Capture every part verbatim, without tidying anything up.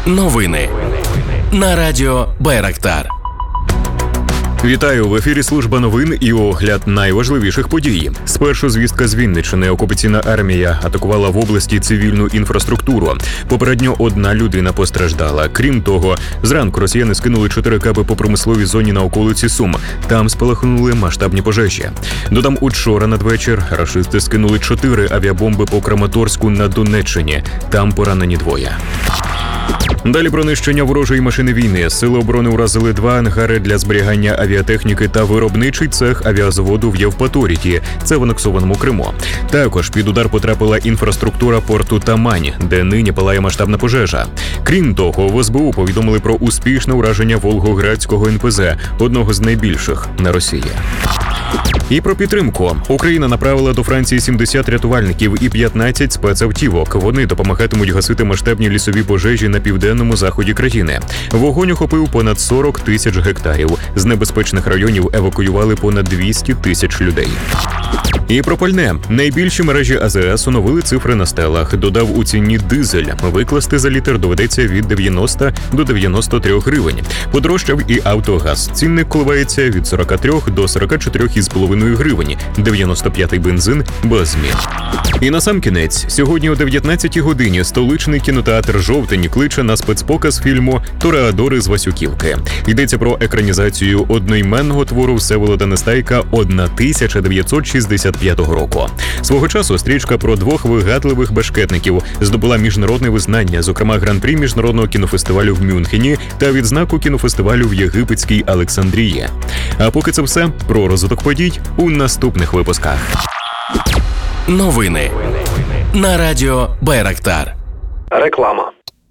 Новини на радіо Байрактар. Вітаю! В ефірі служба новин і огляд найважливіших подій. Спершу звістка з Вінниччини. Окупаційна армія атакувала в області цивільну інфраструктуру. Попередньо одна людина постраждала. Крім того, зранку росіяни скинули чотири каби по промисловій зоні на околиці Сум. Там спалахнули масштабні пожежі. Додам, учора надвечір рашисти скинули чотири авіабомби по Краматорську на Донеччині. Там поранені двоє. Далі про нищення ворожої машини війни. Сили оборони уразили два ангари для зберігання авіатехніки та виробничий цех авіазаводу в Євпаторії. Це в анексованому Криму. Також під удар потрапила інфраструктура порту Тамань, де нині палає масштабна пожежа. Крім того, в ес бе у повідомили про успішне ураження Волгоградського ен пе зет, одного з найбільших на Росії. І про підтримку. Україна направила до Франції сімдесят рятувальників і п'ятнадцять спецавтівок. Вони допомагатимуть гасити масштабні лісові пожежі на південному заході країни. Вогонь охопив понад сорок тисяч гектарів. З небезпечних районів евакуювали понад двісті тисяч людей. І про пальне. Найбільші мережі а зе ес оновили цифри на стелах. Додав у ціні дизель. Викласти за літр доведеться від дев'яносто до дев'яносто три гривень. Подорожчав і автогаз. Цінник коливається від сорок три до сорок чотири із половиною гривень. дев'яносто п'ятий бензин без змін. І насамкінець. Сьогодні о дев'ятнадцятій годині столичний кінотеатр «Жовтень» кличе на спецпоказ фільму «Тореадори з Васюківки». Йдеться про екранізацію одноіменного твору Всеволода Нестайка тисяча дев'ятсот шістдесят п'ятого року. Свого часу стрічка про двох вигадливих бешкетників здобула міжнародне визнання, зокрема гран-прі міжнародного кінофестивалю в Мюнхені та відзнаку кінофестивалю в єгипетській Олександрії. А поки це все, про розвиток подій у наступних випусках. Новини на радіо Байрактар. Реклама.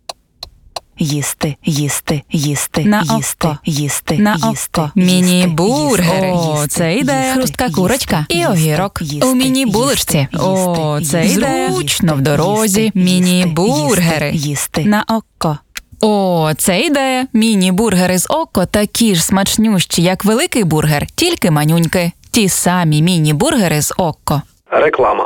Їсти, їсти, їсти, на їсти, око, їсти, на їсти, око. Міні-бургери. їсти, О, їсти, це ідея. їсти, Хрустка їсти, курочка і їсти, огірок. їсти, У міні-булочці. їсти, О, їсти, це їсти, ідея. Зручно в їсти, дорозі. їсти, Міні-бургери. їсти, їсти. На око. О, це ідея. Міні-бургери з око такі ж смачнющі, як великий бургер, тільки манюньки. Ті самі міні-бургери з око. Реклама.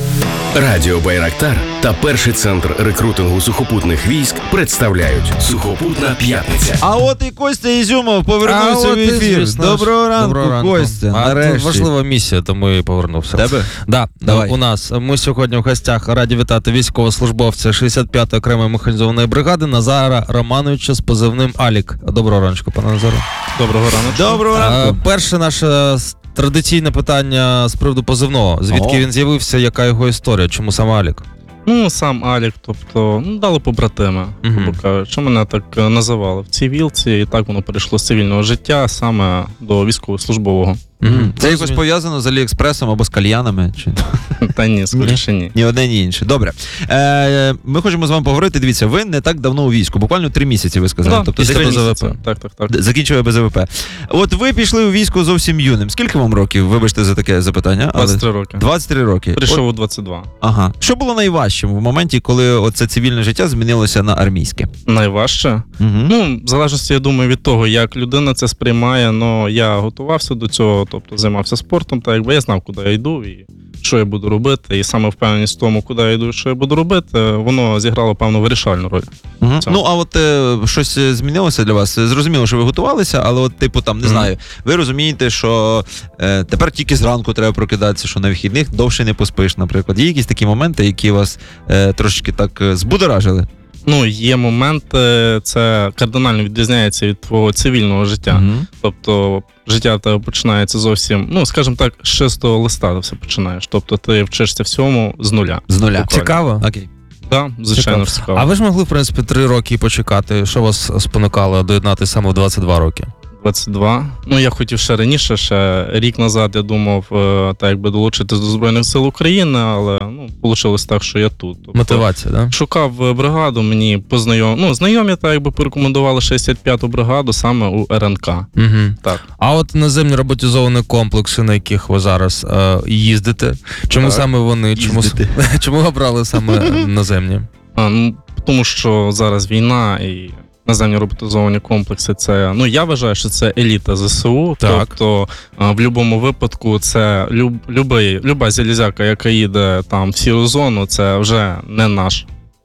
Радіо Байрактар та перший центр рекрутингу сухопутних військ представляють «Сухопутна п'ятниця». А от і Костя Ізюмов повернувся А в от і, ефір. звісно ж. Доброго ранку, Доброго ранку. Костя. А Нарешті. це важлива місія, тому і повернувся. Тебе? Да, Давай. у нас. Ми сьогодні в гостях раді вітати військовослужбовця шістдесят п'ятої окремої механізованої бригади Назара Романовича з позивним Алік. Доброго ранку, пане Назаре. Доброго ранку. Доброго А, ранку. перше наше традиційне питання з приводу позивного. Звідки О. він з'явився, яка його історія? Чому саме Алік? Ну, сам Алік, тобто, ну, дали побратими, Мгм. грубо кажучи, мене так е, називали в цивілці, і так воно перейшло з цивільного життя саме до військовослужбового. Мгм. Це якось пов'язано з Аліекспресом або з кальянами? Чи? Та ні, скоріше ні. Ні одне, ні інше. Добре. Е, ми хочемо з вами поговорити. Дивіться, ви не так давно у війську, буквально три місяці, ви сказали. Да, тобто після десь без місяця. АВП. Так, так, так. Д- закінчили без а ве пе. От ви пішли у військо зовсім юним. Скільки вам років? Вибачте за таке запитання. але- двадцять три роки. двадцять три роки. Прийшов От, у двадцять два. ага. Що було найважчим в моменті, коли оце цивільне життя змінилося на армійське? Найважче? Угу. Ну, в залежності, я думаю, від того, як людина це сприймає, але я готувався до цього, тобто займався спортом, та якби я знав, куди я йду і що я буду робити, і саме впевненість в тому, куди я йду і що я буду робити, воно зіграло певну вирішальну роль. Угу. Цьому. Ну, а от е, щось змінилося для вас? Зрозуміло, що ви готувалися, але от, типу, там, не Мгм. знаю, ви розумієте, що е, тепер тільки зранку треба прокидатися, що на вихідних довше не поспиш, наприклад. Є якісь такі моменти, які вас е, трошечки так е, збудоражили? Ну, є моменти, це кардинально відрізняється від твого цивільного життя. Мгм. Тобто життя в тебе починається зовсім, ну, скажімо так, з чистого листа ти все починаєш. Тобто ти вчишся всьому з нуля. З нуля. Буквально. Цікаво. Окей. Так, да, звичайно ж цікаво. А ви ж могли, в принципі, три роки почекати. Що вас спонукало доєднати саме в двадцять два роки? двадцять два. Ну, я хотів ще раніше, ще рік назад, я думав, е, так якби долучитись до Збройних сил України, але, ну, вийшло так, що я тут. Тобто, Мотивація, да? шукав е, бригаду, мені познайом... ну, знайомі так якби порекомендували шістдесят п'яту бригаду саме у ер ен ка. Угу. Так. А от наземні роботизовані комплекси, на яких ви зараз е, їздите, чому Так. саме вони? Чому, Їздите. чому обрали саме наземні? А, ну, тому що зараз війна і наземні роботизовані комплекси, це, ну, я вважаю, що це еліта зе се у. Так. Тобто, а, в будь-якому випадку це люб, любий, люба залізяка, яка їде там в сіру зону, це вже не наш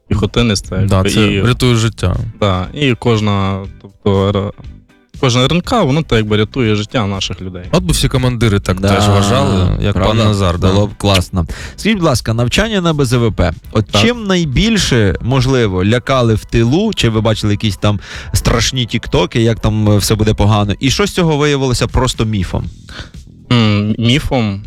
піхотинець. Так, Да, якби, це і, рятує життя. да, і кожна, тобто, р- кожна РНК, воно так якби рятує життя наших людей. От би всі командири так Да, теж вважали, як правда? пан Назар. Да. Було б класно. Скажіть, будь ласка, навчання на Б З В П. От Так. чим найбільше, можливо, лякали в тилу, чи ви бачили якісь там страшні тіктоки, як там все буде погано, і що з цього виявилося просто міфом? М, Міфом.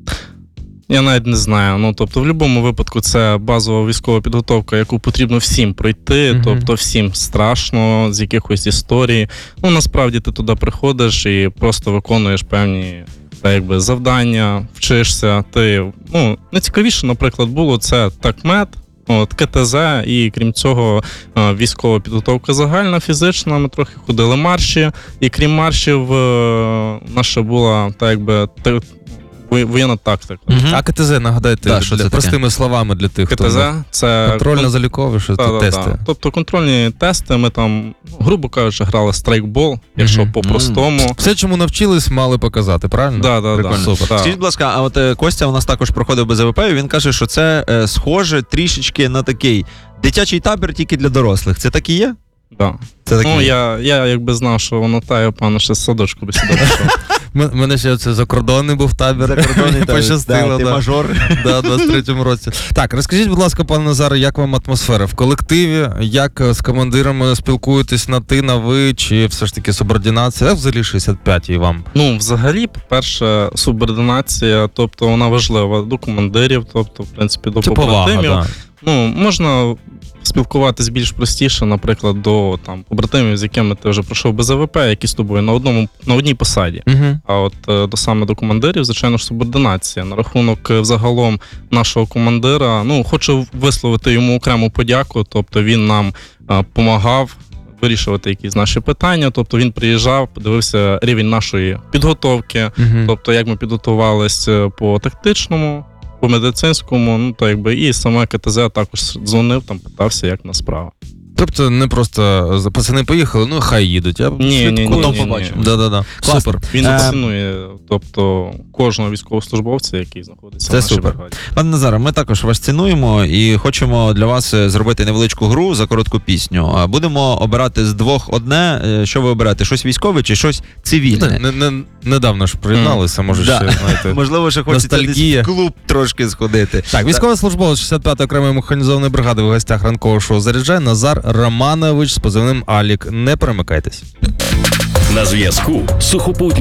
Я навіть не знаю. Ну, тобто, в будь-якому випадку це базова військова підготовка, яку потрібно всім пройти. Мгм. Тобто всім страшно з якихось історій. Ну, насправді ти туди приходиш і просто виконуєш певні та, якби, завдання, вчишся. Ти, ну, найцікавіше, наприклад, було це такмет, от, К Т З, і крім цього, е, військова підготовка загальна, фізична. Ми трохи ходили марші, і крім маршів, е, наша була та, якби, та- во- воєнна тактика. А К Т З, нагадайте, Да, що для, це таке? простими словами для тих, К хто Т З не- це контрольно-залікові, що це Та-та-та. тести. Тобто контрольні тести, ми там, грубо кажучи, грали страйкбол, якщо Мгм. по-простому. Все, чому навчились, мали показати, правильно? Да, да, да. Прикольно. Супер. Так. Скажіть, будь ласка, а от е, Костя у нас також проходив Б З В П, і він каже, що це е, схоже трішечки на такий дитячий табір тільки для дорослих. Це так і є? Да. Це так і Ну, є. я, я якби знав, що воно та, я, певно, ще з садочку би сюди пішов. М- мене ще це закордонний був табір. Закордонний табір. Пощастило, Да, ти да. мажор. Да, у двадцять третьому році. Так, розкажіть, будь ласка, пане Назаре, як вам атмосфера в колективі? Як е, з командирами спілкуєтесь на ти, на ви, чи все ж таки субординація? Як взагалі шістдесят п'ятій вам? Ну, взагалі, по-перше, субординація, тобто вона важлива до командирів, тобто, в принципі, до Це повага, побратимів. да. Ну, можна спілкуватись більш простіше, наприклад, до там побратимів, з якими ти вже пройшов Б З В П, які з тобою на одному на одній посаді. Угу. А от е, до саме до командирів, звичайно ж, субординація. На рахунок е, взагалом нашого командира, ну хочу висловити йому окрему подяку. Тобто він нам допомагав вирішувати якісь наші питання. Тобто він приїжджав, подивився рівень нашої підготовки, Угу. тобто як ми підготувалися по тактичному, по медицинському, ну то якби і саме К Т З також дзвонив, там питався, як на справа. Тобто не просто за- пацани поїхали, ну хай їдуть. Я Ні, ні, ні, Потім ні, побачимо. ні. Да-да-да. Класно. Супер. Він Е, цінує, тобто кожного військовослужбовця, який знаходиться Це в нашій супер. бригаді. Пане Назаре, ми також вас цінуємо і хочемо для вас е, зробити невеличку гру за коротку пісню. А Будемо обирати з двох одне. Е, Що ви оберете? Щось військове чи щось цивільне? Не, не, недавно ж приєдналися, може Да. ще, знаєте. Можливо, ще хочеться десь Ностальгія. в клуб трошки сходити. Так, військовослужбовець шістдесят п'ятої окремої механізованої бригади в гостях ранкового шоу «Заряджай» Назар Романович з позивним Алік. Не перемикайтесь. На зв'язку сухопутні